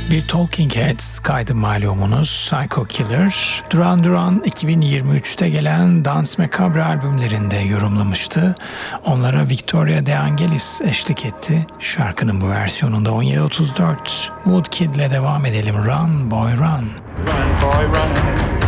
Bir Talking Heads kaydı malumunuz Psycho Killer. Duran Duran 2023'te gelen Dance Macabre albümlerinde yorumlamıştı. Onlara Victoria De Angelis eşlik etti. Şarkının bu versiyonunda 17.34. Woodkid'le devam edelim. Run Boy Run. Run boy run.